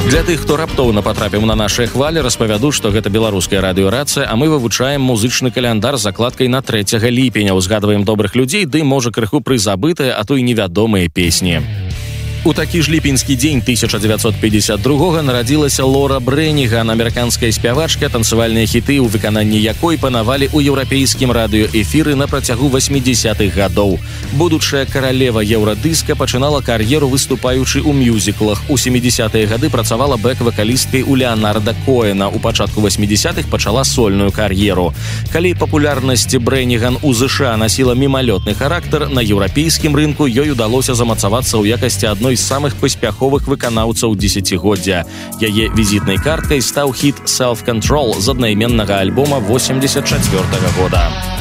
Для тых, хто раптоўна патрапіў на нашыя хвалі, распавяду, што гэта беларуская радыёрацыя, а мы вывучаем музычны каляндар з закладкай на 3 ліпеня. Узгадваем добрых людзей, ды, можа, крыху прызабытыя, а то і невядомыя песні. У такі ж ліпеньскі дзень 1952-го нарадзілася Лора Брэніган, амерыканская спявачка, танцавальныя хіты, у выкананні якой панавалі ў еўрапейскім радыёэфіры на працягу 80-х гадоў. Будучая каралева еўрадыска пачынала кар'еру, выступаючы ў мюзіклах. У 70-е гады працавала бэк-вакалісткай у Леанарда Коэна. У пачатку 80-х пачала сольную кар'еру. Калі папулярнасць Брэніган у ЗША насіла мімалётны характар, на еўрапейскім рынку ёй удалося замацавацца ў якасці адной з самых паспяховых выканаўцаў дзесяцігоддзя. Яе візітнай карткай стаў хіт «Self Control» з аднайменнага альбома 84-го года.